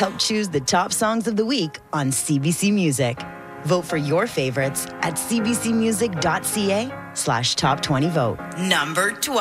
help choose the top songs of the week on CBC Music. Vote for your favorites at cbcmusic.ca/top20vote. Number 12.